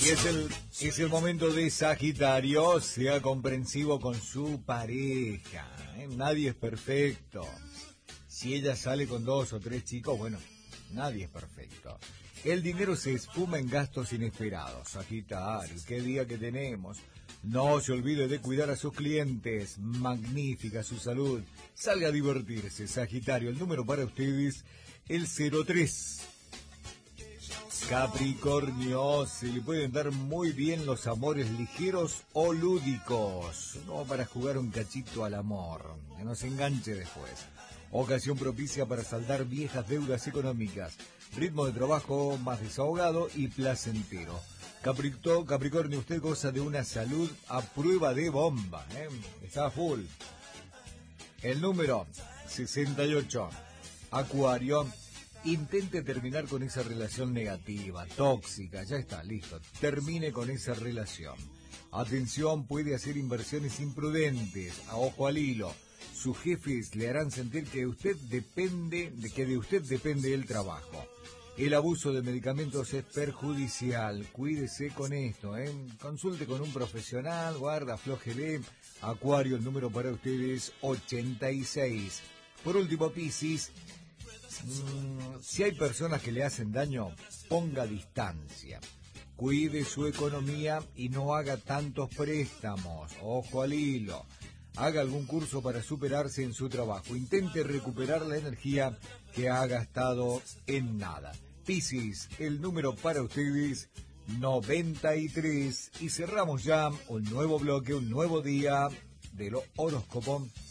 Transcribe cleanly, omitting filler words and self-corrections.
Y es el momento de Sagitario, sea comprensivo con su pareja, ¿eh? Nadie es perfecto. Si ella sale con 2 o 3 chicos, bueno, nadie es perfecto. El dinero se esfuma en gastos inesperados. Sagitario, qué día que tenemos. No se olvide de cuidar a sus clientes. Magnífica su salud. Salga a divertirse, Sagitario. El número para ustedes, el 03. Capricornio, se le pueden dar muy bien los amores ligeros o lúdicos, no para jugar un cachito al amor, que no se enganche después. Ocasión propicia para saldar viejas deudas económicas, ritmo de trabajo más desahogado y placentero. Capricornio, usted goza de una salud a prueba de bomba, está full. El número 68, Acuario. Intente terminar con esa relación negativa, tóxica, ya está, listo. Termine con esa relación. Atención, puede hacer inversiones imprudentes, a ojo al hilo. Sus jefes le harán sentir que de usted depende el trabajo. El abuso de medicamentos es perjudicial, cuídese con esto, Consulte con un profesional, guarda, aflójele. Acuario, el número para ustedes, 86. Por último, Piscis. Si hay personas que le hacen daño, ponga distancia. Cuide su economía y no haga tantos préstamos. Ojo al hilo. Haga algún curso para superarse en su trabajo. Intente recuperar la energía que ha gastado en nada. Piscis, el número para ustedes, 93. Y cerramos ya un nuevo bloque, un nuevo día de lo horóscopo.